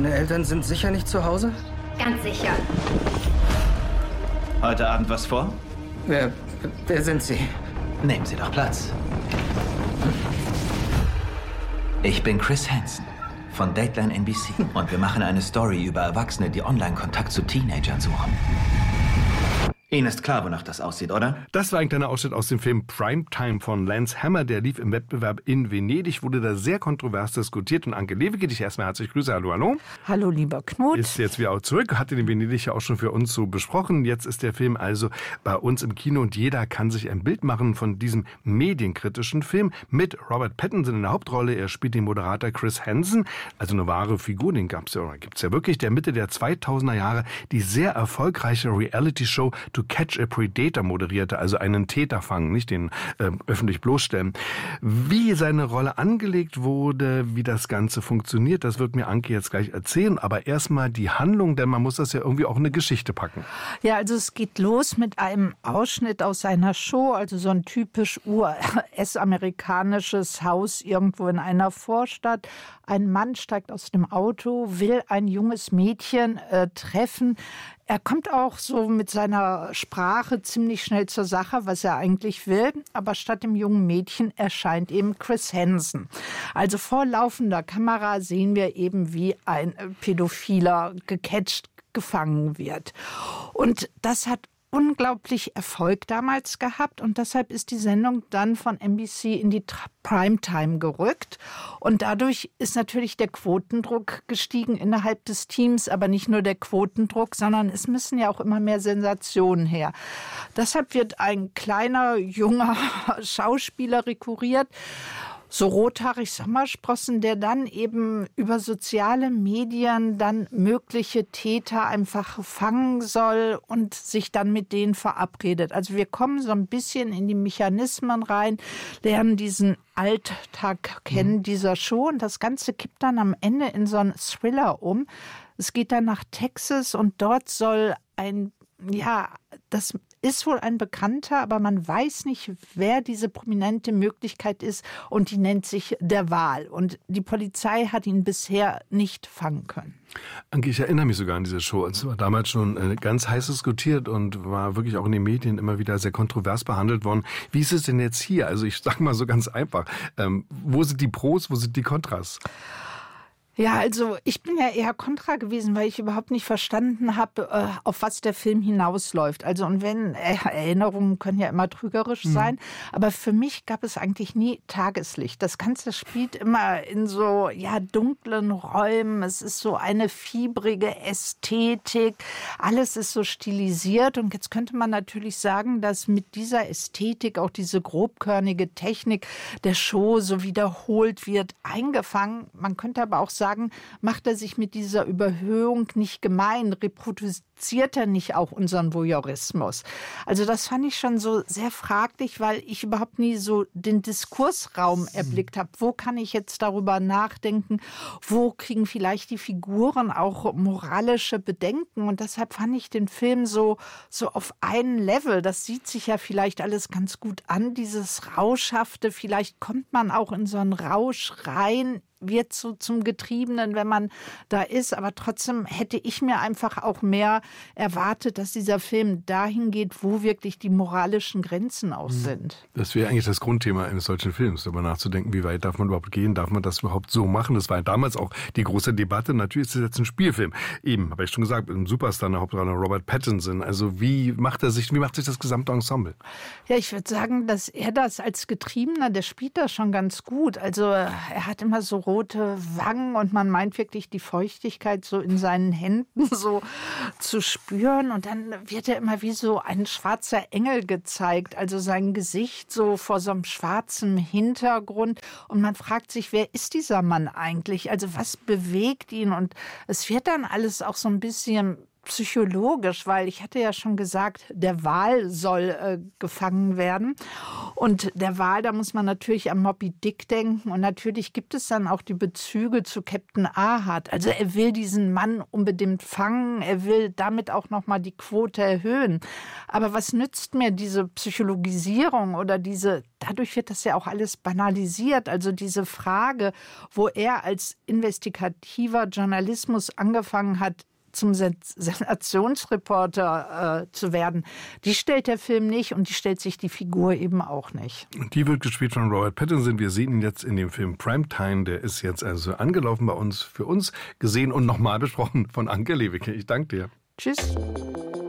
Deine Eltern sind sicher nicht zu Hause? Ganz sicher. Heute Abend was vor? Wer sind Sie? Nehmen Sie doch Platz. Ich bin Chris Hansen von Dateline NBC und wir machen eine Story über Erwachsene, die Online-Kontakt zu Teenagern suchen. Ihnen ist klar, wonach das aussieht, oder? Das war ein kleiner Ausschnitt aus dem Film Primetime von Lance Hammer. Der lief im Wettbewerb in Venedig, wurde da sehr kontrovers diskutiert. Und Anke Lewicki, dich erstmal herzlich grüße. Hallo, hallo. Hallo, lieber Knut. Ist jetzt wieder auch zurück, hatte den Venedig ja auch schon für uns so besprochen. Jetzt ist der Film also bei uns im Kino und jeder kann sich ein Bild machen von diesem medienkritischen Film mit Robert Pattinson in der Hauptrolle. Er spielt den Moderator Chris Hansen, also eine wahre Figur, den gibt's ja wirklich, der Mitte der 2000er Jahre die sehr erfolgreiche Reality-Show To Catch a Predator moderierte, also einen Täter fangen, nicht den öffentlich bloßstellen. Wie seine Rolle angelegt wurde, wie das Ganze funktioniert, das wird mir Anke jetzt gleich erzählen, aber erstmal die Handlung, denn man muss das ja irgendwie auch in eine Geschichte packen. Ja, also es geht los mit einem Ausschnitt aus seiner Show, also so ein typisch US-amerikanisches Haus irgendwo in einer Vorstadt. Ein Mann steigt aus dem Auto, will ein junges Mädchen treffen. Er kommt auch so mit seiner Sprache ziemlich schnell zur Sache, was er eigentlich will. Aber statt dem jungen Mädchen erscheint eben Chris Hansen. Also vor laufender Kamera sehen wir eben, wie ein Pädophiler gecatcht, gefangen wird. Und das hat unglaublich Erfolg damals gehabt und deshalb ist die Sendung dann von NBC in die Primetime gerückt und dadurch ist natürlich der Quotendruck gestiegen innerhalb des Teams, aber nicht nur der Quotendruck, sondern es müssen ja auch immer mehr Sensationen her. Deshalb wird ein kleiner, junger Schauspieler rekurriert, so rothaarig Sommersprossen, der dann eben über soziale Medien dann mögliche Täter einfach fangen soll und sich dann mit denen verabredet. Also wir kommen so ein bisschen in die Mechanismen rein, lernen diesen Alltag kennen dieser Show und das Ganze kippt dann am Ende in so einen Thriller um. Es geht dann nach Texas und dort soll das ist wohl ein Bekannter, aber man weiß nicht, wer diese prominente Möglichkeit ist und die nennt sich der Wal. Und die Polizei hat ihn bisher nicht fangen können. Anke, ich erinnere mich sogar an diese Show. Es war damals schon ganz heiß diskutiert und war wirklich auch in den Medien immer wieder sehr kontrovers behandelt worden. Wie ist es denn jetzt hier? Also ich sage mal so ganz einfach. Wo sind die Pros, wo sind die Kontras? Ja, also ich bin ja eher kontra gewesen, weil ich überhaupt nicht verstanden habe, auf was der Film hinausläuft. Also und wenn Erinnerungen können ja immer trügerisch sein, aber für mich gab es eigentlich nie Tageslicht. Das Ganze spielt immer in so dunklen Räumen. Es ist so eine fiebrige Ästhetik. Alles ist so stilisiert und jetzt könnte man natürlich sagen, dass mit dieser Ästhetik auch diese grobkörnige Technik der Show so wiederholt wird, eingefangen. Man könnte aber auch sagen, macht er sich mit dieser Überhöhung nicht gemein, reproduziert er nicht auch unseren Voyeurismus? Also das fand ich schon so sehr fraglich, weil ich überhaupt nie so den Diskursraum erblickt habe. Wo kann ich jetzt darüber nachdenken? Wo kriegen vielleicht die Figuren auch moralische Bedenken? Und deshalb fand ich den Film so auf einen Level. Das sieht sich ja vielleicht alles ganz gut an, dieses Rauschhafte. Vielleicht kommt man auch in so einen Rausch rein, wird so zum Getriebenen, wenn man da ist. Aber trotzdem hätte ich mir einfach auch mehr erwartet, dass dieser Film dahin geht, wo wirklich die moralischen Grenzen auch sind. Das wäre eigentlich das Grundthema eines solchen Films, darüber nachzudenken, wie weit darf man überhaupt gehen, darf man das überhaupt so machen? Das war damals auch die große Debatte. Natürlich ist das jetzt ein Spielfilm. Eben, habe ich schon gesagt, ein Superstar, der Hauptrolle Robert Pattinson. Also wie macht sich das gesamte Ensemble? Ja, ich würde sagen, dass er das als Getriebener, der spielt das schon ganz gut. Also er hat immer so rote Wangen und man meint wirklich die Feuchtigkeit so in seinen Händen so zu spüren und dann wird er immer wie so ein schwarzer Engel gezeigt, also sein Gesicht so vor so einem schwarzen Hintergrund und man fragt sich, wer ist dieser Mann eigentlich? Also was bewegt ihn? Und es wird dann alles auch so ein bisschen psychologisch, weil ich hatte ja schon gesagt, der Wal soll gefangen werden. Und der Wal, da muss man natürlich an Moby Dick denken. Und natürlich gibt es dann auch die Bezüge zu Captain Ahab. Also er will diesen Mann unbedingt fangen. Er will damit auch nochmal die Quote erhöhen. Aber was nützt mir diese Psychologisierung oder dadurch wird das ja auch alles banalisiert. Also diese Frage, wo er als investigativer Journalismus angefangen hat, zum Sensationsreporter zu werden, die stellt der Film nicht und die stellt sich die Figur eben auch nicht. Und die wird gespielt von Robert Pattinson. Wir sehen ihn jetzt in dem Film Primetime. Der ist jetzt also angelaufen bei uns, für uns gesehen und nochmal besprochen von Anke Lewicke. Ich danke dir. Tschüss.